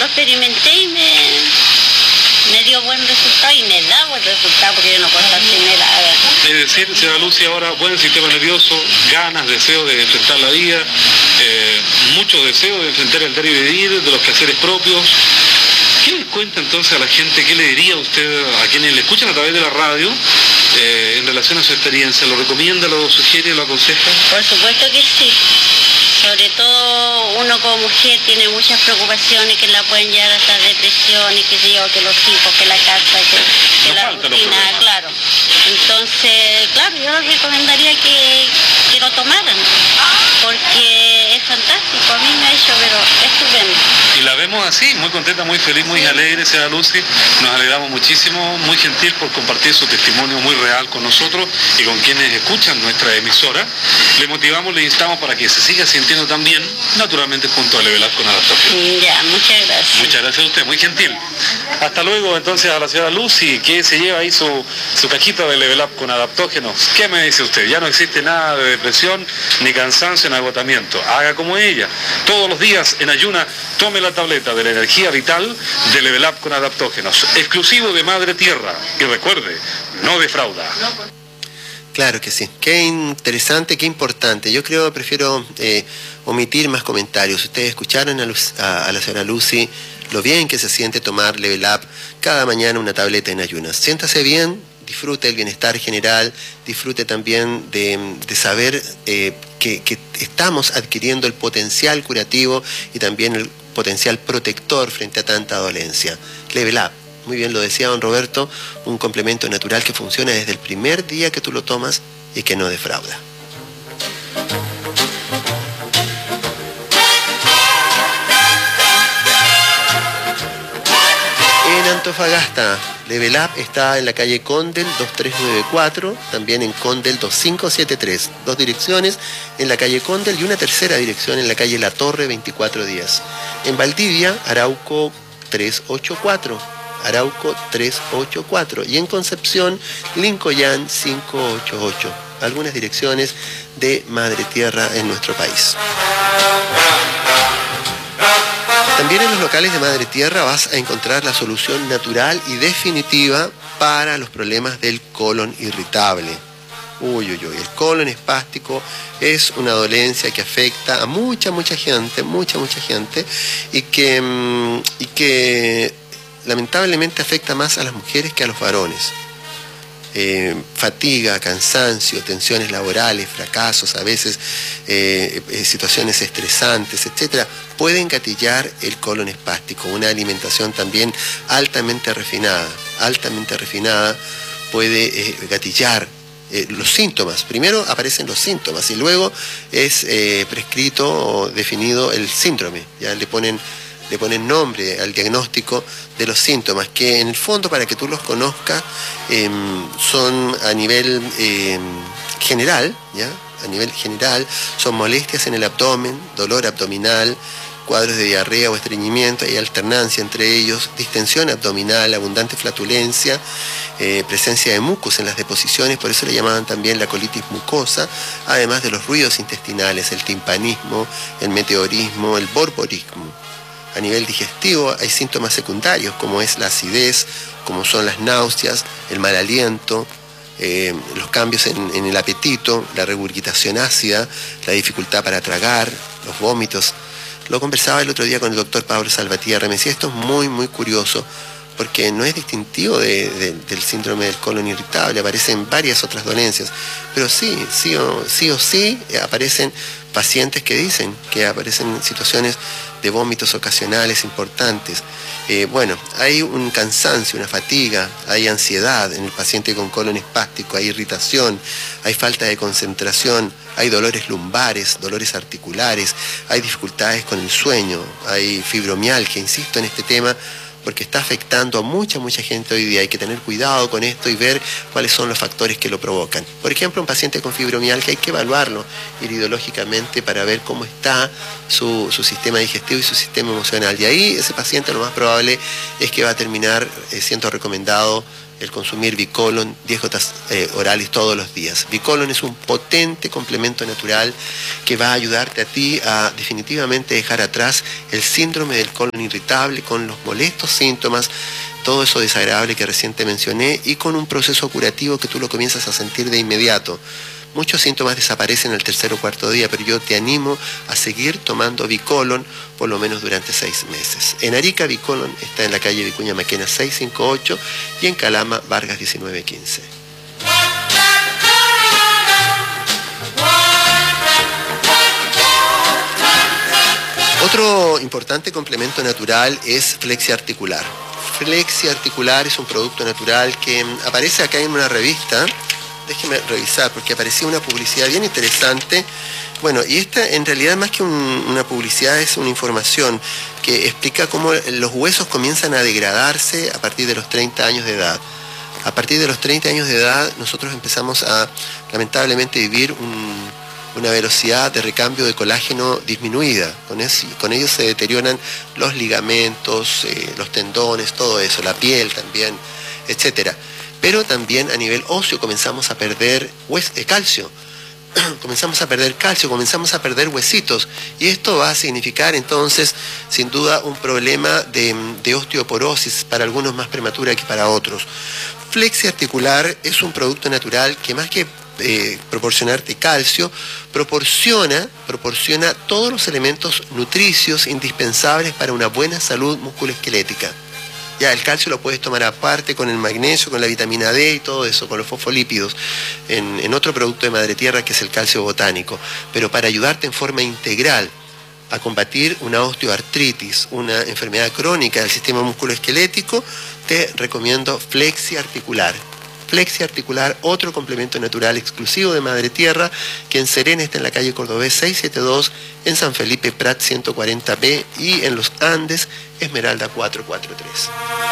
lo experimenté y me dio buen resultado y me da buen resultado porque yo no puedo estar sin él. Es decir, señora Lucy, ahora buen sistema nervioso, ganas, deseo de enfrentar la vida, mucho deseo de enfrentar el diario vivir, de los quehaceres propios. ¿Qué le cuenta entonces a la gente? ¿Qué le diría usted a quienes le escuchan a través de la radio en relación a su experiencia? ¿Lo recomienda, lo sugiere, lo aconseja? Por supuesto que sí. Sobre todo uno como mujer tiene muchas preocupaciones que la pueden llevar hasta depresiones, que los hijos, que la casa, que la rutina, claro. Entonces, claro, yo les recomendaría que lo tomaran, porque es fantástico, a mí me ha hecho, pero estupendo. Y la vemos así, muy contenta, muy feliz, muy alegre, señora Lucy. Nos alegramos muchísimo, muy gentil por compartir su testimonio muy real con nosotros y con quienes escuchan nuestra emisora. Le motivamos, le instamos para que se siga sintiendo tan bien, naturalmente junto a Level Up con Adaptógenos. Ya, muchas gracias. Muchas gracias a usted, muy gentil. Hasta luego entonces a la señora Lucy, que se lleva ahí su cajita de Level Up con Adaptógenos. ¿Qué me dice usted? Ya no existe nada de depresión, ni cansancio, ni agotamiento. Haga como ella. Todos los días en ayuna, tome la tableta de la energía vital de Level Up con Adaptógenos, exclusivo de Madre Tierra. Y recuerde, no defrauda. Claro que sí. Qué interesante, qué importante. Yo creo que prefiero omitir más comentarios. Ustedes escucharon a la señora Lucy lo bien que se siente tomar Level Up cada mañana una tableta en ayunas. Siéntase bien, disfrute el bienestar general, disfrute también de saber que estamos adquiriendo el potencial curativo y también el potencial protector frente a tanta dolencia. Level Up. Muy bien lo decía don Roberto, un complemento natural que funciona desde el primer día que tú lo tomas y que no defrauda. En Antofagasta, Level Up está en la calle Condel 2394, también en Condel 2573, dos direcciones en la calle Condel y una tercera dirección en la calle La Torre 2410. En Valdivia, Arauco 384. Arauco 384 y en Concepción, Lincoln 588, algunas direcciones de Madre Tierra en nuestro país. También en los locales de Madre Tierra vas a encontrar la solución natural y definitiva para los problemas del colon irritable. El colon espástico es una dolencia que afecta a mucha gente y que lamentablemente afecta más a las mujeres que a los varones. Fatiga, cansancio, tensiones laborales, fracasos, a veces situaciones estresantes, etcétera, pueden gatillar el colon espástico. Una alimentación también altamente refinada puede gatillar los síntomas. Primero aparecen los síntomas y luego es prescrito o definido el síndrome. Ya le ponen nombre al diagnóstico de los síntomas, que en el fondo, para que tú los conozcas, son a nivel general, ¿ya? A nivel general, son molestias en el abdomen, dolor abdominal, cuadros de diarrea o estreñimiento, hay alternancia entre ellos, distensión abdominal, abundante flatulencia, presencia de mucus en las deposiciones, por eso le llamaban también la colitis mucosa, además de los ruidos intestinales, el timpanismo, el meteorismo, el borborismo. A nivel digestivo hay síntomas secundarios como es la acidez, como son las náuseas, el mal aliento, los cambios en el apetito, la regurgitación ácida, la dificultad para tragar, los vómitos. Lo conversaba el otro día con el doctor Pablo Salvatierra, me decía, esto es muy curioso, porque no es distintivo del síndrome del colon irritable, aparecen varias otras dolencias, pero sí o sí aparecen pacientes que dicen que aparecen situaciones de vómitos ocasionales importantes. Hay un cansancio, una fatiga, hay ansiedad en el paciente con colon espástico, hay irritación, hay falta de concentración, hay dolores lumbares, dolores articulares, hay dificultades con el sueño, hay fibromialgia, insisto en este tema, porque está afectando a mucha gente hoy día. Hay que tener cuidado con esto y ver cuáles son los factores que lo provocan. Por ejemplo, un paciente con fibromialgia hay que evaluarlo iridológicamente para ver cómo está su sistema digestivo y su sistema emocional. Y ahí ese paciente lo más probable es que va a terminar siendo recomendado el consumir Bicolon 10 gotas orales todos los días. Bicolon es un potente complemento natural que va a ayudarte a ti a definitivamente dejar atrás el síndrome del colon irritable con los molestos síntomas, todo eso desagradable que recién te mencioné, y con un proceso curativo que tú lo comienzas a sentir de inmediato. Muchos síntomas desaparecen al tercer o cuarto día, pero yo te animo a seguir tomando Bicolon por lo menos durante 6 meses. En Arica, Bicolon está en la calle Vicuña Maquena 658 y en Calama, Vargas 1915. Otro importante complemento natural es Flexiarticular. Flexiarticular es un producto natural que aparece acá en una revista. Déjeme revisar, porque aparecía una publicidad bien interesante. Bueno, y esta en realidad más que una publicidad es una información que explica cómo los huesos comienzan a degradarse a partir de los 30 años de edad. A partir de los 30 años de edad nosotros empezamos a lamentablemente vivir una velocidad de recambio de colágeno disminuida. Con ello se deterioran los ligamentos, los tendones, todo eso, la piel también, etcétera. Pero también a nivel óseo comenzamos a perder calcio. Comenzamos a perder calcio, comenzamos a perder huesitos. Y esto va a significar entonces, sin duda, un problema de osteoporosis, para algunos más prematura que para otros. Flexiarticular es un producto natural que más que proporcionarte calcio, proporciona todos los elementos nutricios indispensables para una buena salud musculoesquelética. Ya, el calcio lo puedes tomar aparte con el magnesio, con la vitamina D y todo eso, con los fosfolípidos, en otro producto de madre tierra que es el calcio botánico. Pero para ayudarte en forma integral a combatir una osteoartritis, una enfermedad crónica del sistema musculoesquelético, te recomiendo Flexiarticular. Flexiarticular, otro complemento natural exclusivo de madre tierra, que en Serena está en la calle Cordobés 672, en San Felipe Prat 140B y en Los Andes Esmeralda 443.